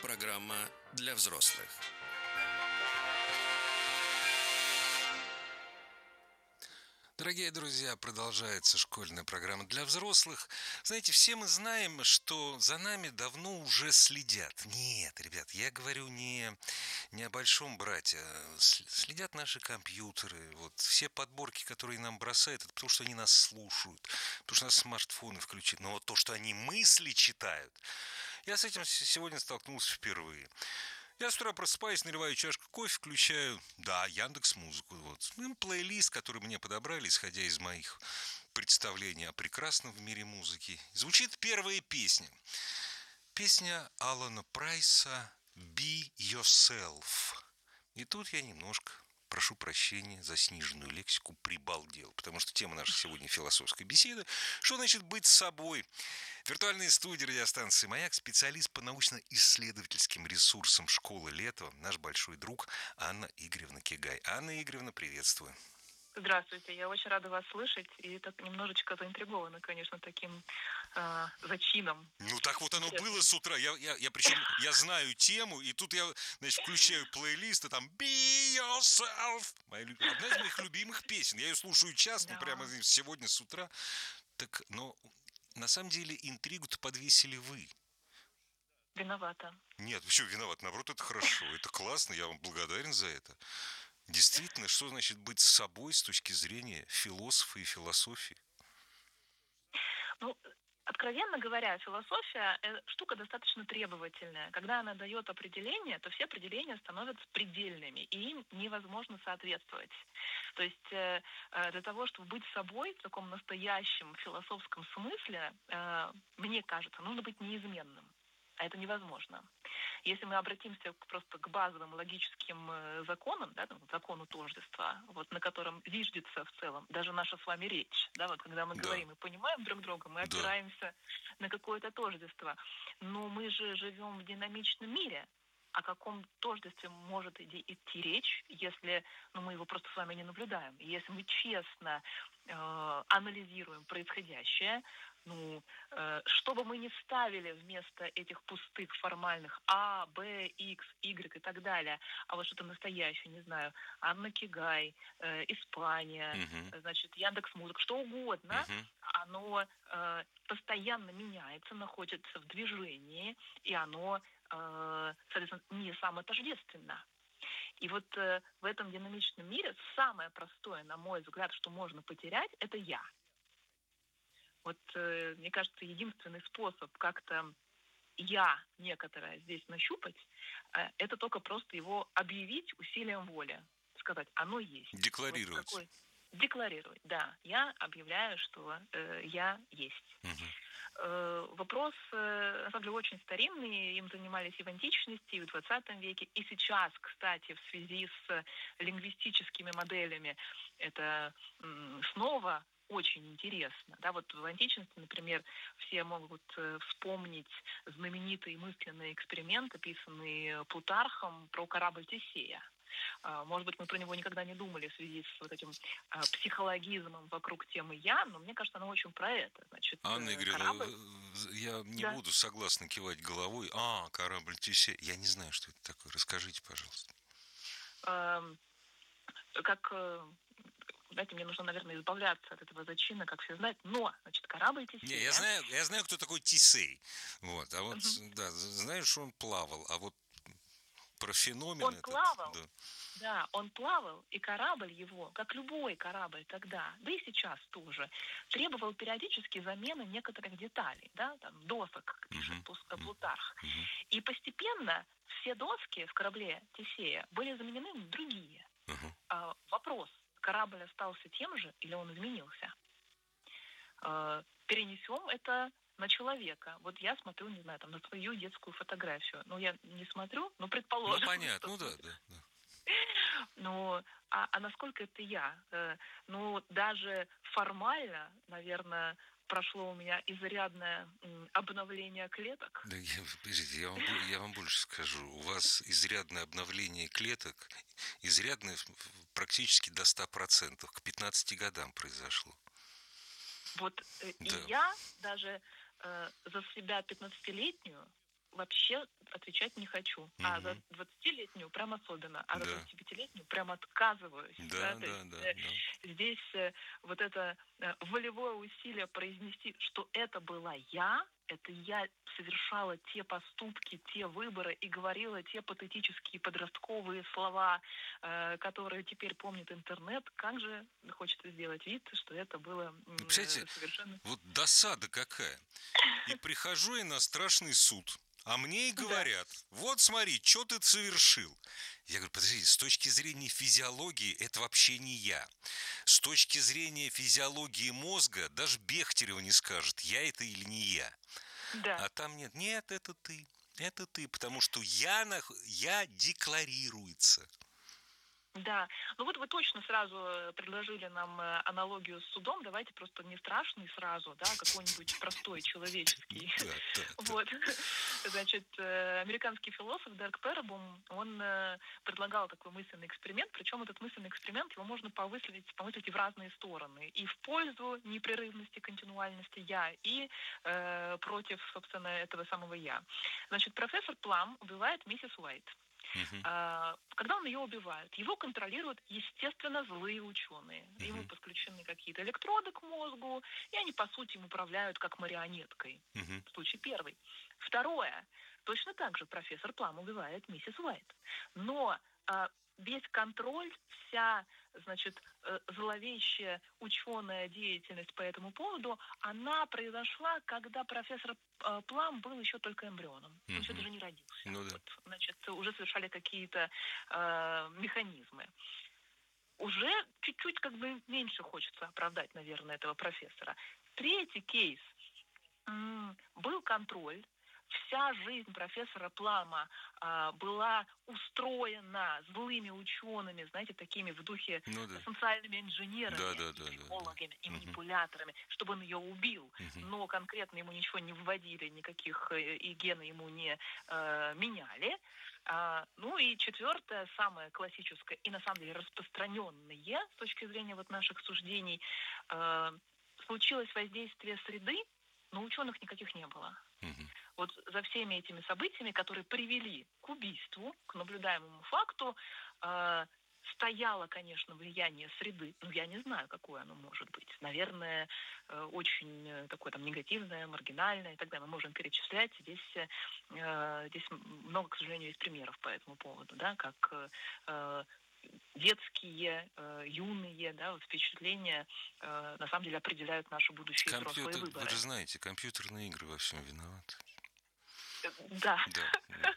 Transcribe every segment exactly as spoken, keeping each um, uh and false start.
программа для взрослых. Дорогие друзья, продолжается школьная программа для взрослых. Знаете, все мы знаем, что за нами давно уже следят. Нет, ребят, я говорю не, не о большом брате. а с- Следят наши компьютеры. Вот все подборки, которые нам бросают, это потому что они нас слушают, потому что у нас смартфоны включены. Но вот то, что они мысли читают, я с этим с- сегодня столкнулся впервые. Я с утра просыпаюсь, наливаю чашку кофе, включаю, да, Яндекс Музыку. Вот. Ну, плейлист, который мне подобрали, исходя из моих представлений о прекрасном в мире музыки. Звучит первая песня. Песня Алана Прайса «Be Yourself». И тут я немножко, прошу прощения за сниженную лексику, прибалдел. Потому что тема нашей сегодня философской беседы. Что значит быть собой? Виртуальные студии радиостанции «Маяк», специалист по научно-исследовательским ресурсам школы Летова, наш большой друг Анна Игоревна Кигай. Анна Игоревна, приветствую. Здравствуйте, я очень рада вас слышать и так немножечко заинтригована, конечно, таким э, зачином. Ну, так вот оно Интересно. было с утра. Я, я, я причем, я знаю тему, и тут я, значит, включаю плейлист, и там «Be Yourself». Моя, люб- одна из моих любимых песен. Я ее слушаю часто, прямо Да, сегодня с утра. Так, но на самом деле интригу-то подвесили вы. виновата. Нет, вы что, виноват? Наоборот, это хорошо, это классно, я вам благодарен за это. Действительно, что значит быть собой с точки зрения философа и философии? Ну, откровенно говоря, философия э, штука достаточно требовательная. Когда она дает определение, то все определения становятся предельными, и им невозможно соответствовать. То есть э, э, для того, чтобы быть собой в таком настоящем философском смысле, э, мне кажется, нужно быть неизменным. А это невозможно. Если мы обратимся к, просто к базовым логическим э, законам, да, там, закону тождества, вот, на котором зиждется в целом даже наша с вами речь, да, вот, когда мы Да, говорим и понимаем друг друга, мы да. опираемся на какое-то тождество. Но мы же живем в динамичном мире. О каком тождестве может иди- идти речь, если ну, мы его просто с вами не наблюдаем? И если мы честно э, анализируем происходящее, ну, э, что бы мы ни ставили вместо этих пустых формальных А, Б, Х, Y и так далее, а вот что-то настоящее, не знаю, Анна Кигай, э, Испания, Мгм, э, значит, Яндекс.Музыка, что угодно, мгм. оно э, постоянно меняется, находится в движении, и оно, э, соответственно, не самотождественно. И вот э, в этом динамичном мире самое простое, на мой взгляд, что можно потерять, это я. Вот, э, мне кажется, единственный способ как-то я некоторое здесь нащупать, э, это только просто его объявить усилием воли. Сказать, оно есть. Вот Декларировать. какой декларировать, да, я объявляю, что э, я есть. Мгм. Э, вопрос, э, на самом деле, очень старинный, им занимались и в античности, и в двадцатом веке, и сейчас, кстати, в связи с лингвистическими моделями, это м, снова очень интересно. Да, вот в античности, например, все могут э, вспомнить знаменитый мысленный эксперимент, описанный Плутархом про корабль Тесея. А, Может быть, мы про него никогда не думали в связи с вот этим а, психологизмом вокруг темы «я», но мне кажется, оно очень про это. Значит, Анна э, Игоревна, корабль, э, я не да, буду согласно кивать головой. А, корабль Тесей. Я не знаю, что это такое. Расскажите, пожалуйста. эм, как, э, знаете, мне нужно, наверное, избавляться от этого зачина, как все знают, но, значит, корабль Не, я Тесея, знаю, я знаю, кто такой Тесей. Вот, а вот, мгм, да, знаешь, что он плавал, а вот про феномен он этот, плавал, да. да, он плавал, и корабль его, как любой корабль тогда, да и сейчас тоже, требовал периодически замены некоторых деталей, да, там, досок, как пишет Мгм, Пус- м, Плутарх. мгм, И постепенно все доски в корабле Тесея были заменены на другие. мгм. А, вопрос, корабль остался тем же или он изменился? А, перенесем это на человека. Вот я смотрю, не знаю, там, на свою детскую фотографию. Ну, я не смотрю, но Ну, предположим, понятно, что ну да, смотрю. да, да. Ну, а, а насколько это я? Э, ну, даже формально, наверное, прошло у меня изрядное м, обновление клеток. Да, я, подождите, я вам, бо- я вам больше скажу. У вас изрядное обновление клеток, изрядное в- в- практически до ста процентов, к пятнадцати годам произошло. Вот э, и Да. я даже э, за себя пятнадцатилетнюю вообще отвечать не хочу. А за Мгм. двадцатилетнюю прям особенно, а за Да. двадцатипятилетнюю прям отказываюсь. Да, Да? То да, есть да, э, да. здесь э, вот это э, волевое усилие произнести, что это была я, это я совершала те поступки, те выборы и говорила те патетические подростковые слова, э, которые теперь помнит интернет. Как же хочется сделать вид, что это было Ну, м, представляете, э, совершенно... вот досада какая. И прихожу я на страшный суд, а мне и Да, говорят, вот смотри, что ты совершил. Я говорю, подождите, с точки зрения физиологии это вообще не я. С точки зрения физиологии мозга даже Бехтерева не скажет, я это или не я. да. А там нет, нет, это ты, это ты, потому что я, нах... я декларируется. Да, ну вот вы точно сразу э, предложили нам э, аналогию с судом. Давайте просто не страшный сразу, да, а какой-нибудь простой, человеческий. Да, да, да. Вот, значит, э, американский философ Дерк Перебум, он э, предлагал такой мысленный эксперимент, причем этот мысленный эксперимент его можно повысить, помыслить и в разные стороны, и в пользу непрерывности, континуальности я, и э, против, собственно, этого самого я. Значит, профессор Плам убивает миссис Уайт. Мгм, А, Когда он ее убивает, его контролируют, естественно, злые ученые. Ему мгм, подключены какие-то электроды к мозгу, и они, по сути, им управляют как марионеткой. мгм, Случай первый. Второе. Точно так же профессор Плам убивает миссис Уайт. Но а, весь контроль, вся, значит, э, зловещая ученая деятельность по этому поводу, она произошла, когда профессор э, Плам был еще только эмбрионом. Он еще мгм. даже не родился. Ну да. Вот, значит, уже совершали какие-то э, механизмы. Уже чуть-чуть как бы меньше хочется оправдать, наверное, этого профессора. Третий кейс. М, Был контроль. Вся жизнь профессора Плама а, была устроена злыми учеными, знаете, такими в духе Ну да. социальными Да, инженерами да, и да, да, да. психологами, и Мгм, манипуляторами, чтобы он ее убил. мгм, Но конкретно ему ничего не вводили, никаких э, и гены ему не э, меняли. А, ну и четвертое, самое классическое и на самом деле распространенное с точки зрения вот наших суждений, э, случилось воздействие среды, но ученых никаких не было. мгм. Вот за всеми этими событиями, которые привели к убийству, к наблюдаемому факту, э, стояло, конечно, влияние среды. Но я не знаю, какое оно может быть. Наверное, э, очень э, такое там негативное, маргинальное и так далее. Мы можем перечислять. Здесь, э, здесь много, к сожалению, есть примеров по этому поводу, да, как э, детские, э, юные, да, вот впечатления э, на самом деле определяют наши будущие взрослые Компьютер, вы выборы. же знаете, компьютерные игры во всем виноваты. Э, Да. Да, да.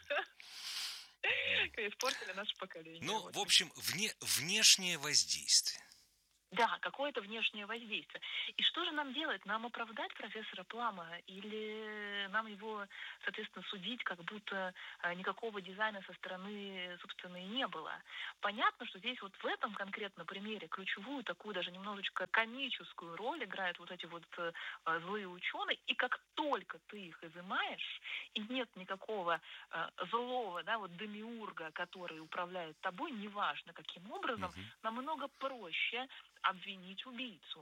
Испортили наше поколение. Ну, Вот. в общем, вне, внешнее воздействие. Да, какое-то внешнее воздействие. И что же нам делать? Нам оправдать профессора Плама или нам его, соответственно, судить, как будто э, никакого дизайна со стороны, собственно, и не было? Понятно, что здесь вот в этом конкретно примере ключевую, такую даже немножечко комическую роль играют вот эти вот э, э, злые ученые, и как только ты их изымаешь, и нет никакого э, злого, да, вот демиурга, который управляет тобой, неважно каким образом, Мгм. намного проще обвинить убийцу.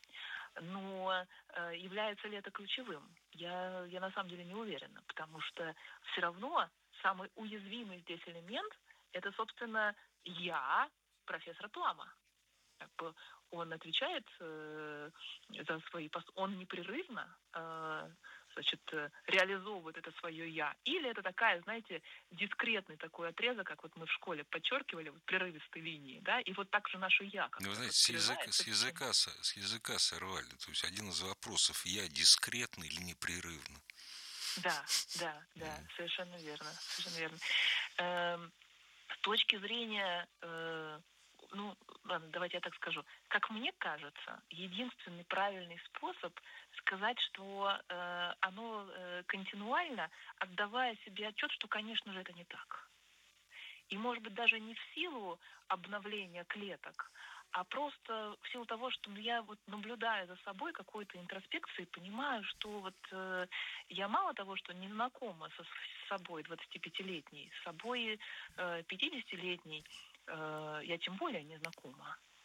Но э, является ли это ключевым? Я, я на самом деле не уверена, потому что все равно самый уязвимый здесь элемент – это, собственно, я, профессор Плама. Как бы он отвечает э, за свои пост, он непрерывно э, значит, э, реализовывает это свое я. Или это такая, знаете, дискретный такой отрезок, как вот мы в школе подчеркивали, вот прерывистой линии, да, и вот так же наше я Ну, вы как-то знаете, с языка, расплывается с в тему. языка, со- с языка сорвали. То есть один из вопросов, я дискретно или непрерывно. Да, да, да, М. совершенно верно, совершенно верно. Эм, С точки зрения, э, ну, ладно, давайте я так скажу. Как мне кажется, единственный правильный способ сказать, что э, оно э, континуально, отдавая себе отчет, что, конечно же, это не так. И, может быть, даже не в силу обновления клеток, а просто в силу того, что ну, я вот наблюдаю за собой какой-то интроспекцией, понимаю, что вот э, я мало того, что не знакома со с собой двадцатипятилетней, с собой э, пятидесятилетней, э, я тем более не знакома.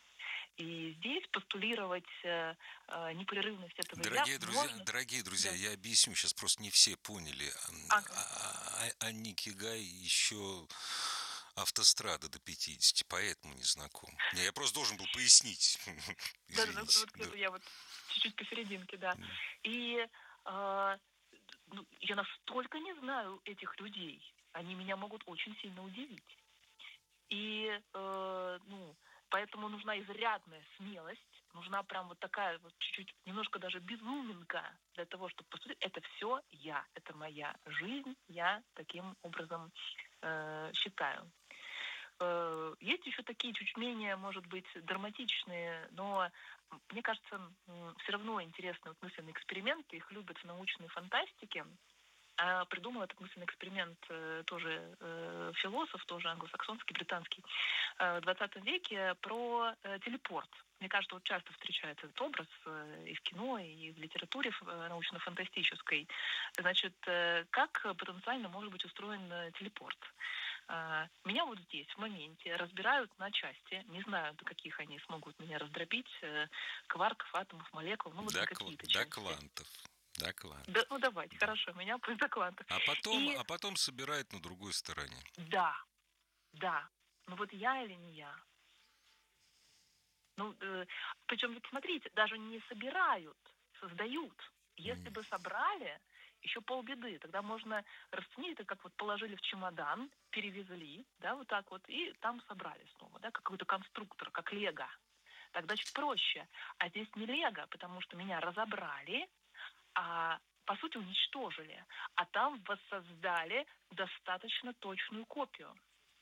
И здесь постулировать э, э, непрерывность этого Дорогие «я» друзья, можно. дорогие друзья, Да. я объясню, сейчас просто не все поняли. Ага. А, а, а Никигай еще автострада до пятидесяти, поэтому не знаком. Не, я просто должен был пояснить. Да, да, да, Извините. вот Да. где-то я вот чуть-чуть посерединке, да. М. И э, ну, я настолько не знаю этих людей, они меня могут очень сильно удивить. И, э, ну, поэтому нужна изрядная смелость, нужна прям вот такая вот чуть-чуть, немножко даже безуминка для того, чтобы посмотреть, это все я, это моя жизнь, я таким образом э, считаю. Э, Есть еще такие чуть менее, может быть, драматичные, но м, мне кажется, все равно интересные вот мысленные эксперименты, их любят в научной фантастике. А придумал этот мысленный эксперимент э, тоже э, философ, тоже англосаксонский, британский, э, в двадцатом веке про э, телепорт. Мне кажется, вот часто встречается этот образ э, и в кино, и в литературе ф- э, научно-фантастической. Значит, э, как потенциально может быть устроен э, телепорт? А, Меня вот здесь, в моменте, разбирают на части. Не знаю, до каких они смогут меня раздробить. э, Кварков, атомов, молекул, ну вот До, на кв- какие-то до части. квантов. До Да, квантов. ну давайте, Да. хорошо, меня пусть до квантов. А потом, И а потом собирает на другой стороне. да, да, ну вот я или не я? Ну, э, причем, вот смотрите, даже не собирают, создают. Если М. бы собрали, еще полбеды. Тогда можно расценить это, как вот положили в чемодан, перевезли, да, вот так вот, и там собрали снова, да, как какой-то конструктор, как лего. Тогда чуть проще. А здесь не лего, потому что меня разобрали, а по сути уничтожили. А там воссоздали достаточно точную копию.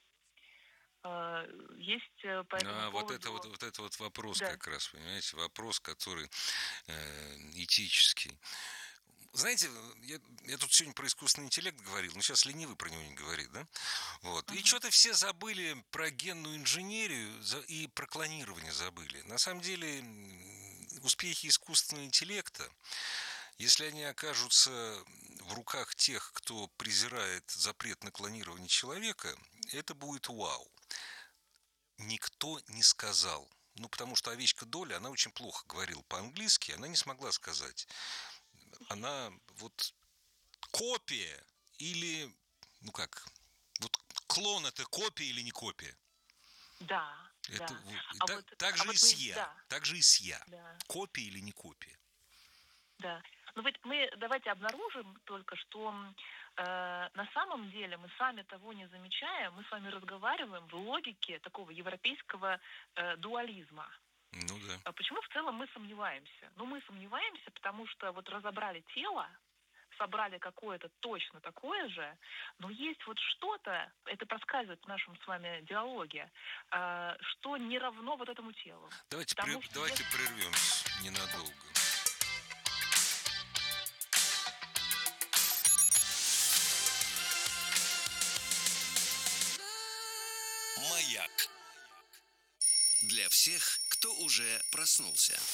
Э, Есть э, по этому А вот это вот, поводу... вот это вот вопрос Да. как раз, понимаете, вопрос, который э, этический. Знаете, я, я тут сегодня про искусственный интеллект говорил, но сейчас ленивый про него не говорит, да? Вот. И Мгм. что-то все забыли про генную инженерию за- и про клонирование забыли. На самом деле м, успехи искусственного интеллекта, если они окажутся в руках тех, кто презирает запрет на клонирование человека, это будет вау. Никто не сказал. Ну, потому что овечка Доля, она очень плохо говорила по-английски, она не смогла сказать. Она вот копия или, ну как, вот клон это копия или не копия? Да, Это да. вот- и А так, вот, так а же и вот с мы, я. да, Так же и с я. да, Копия или не копия? да. Ну ведь мы давайте обнаружим только, что э, на самом деле мы сами того не замечая, мы с вами разговариваем в логике такого европейского э, дуализма. Ну да. А почему в целом мы сомневаемся? Ну, мы сомневаемся, потому что вот разобрали тело, собрали какое-то точно такое же, но есть вот что-то, это проскальзывает в нашем с вами диалоге, э, что не равно вот этому телу. Давайте, Потому прер- что давайте если... прервемся ненадолго. Маяк. Для всех, кто уже проснулся.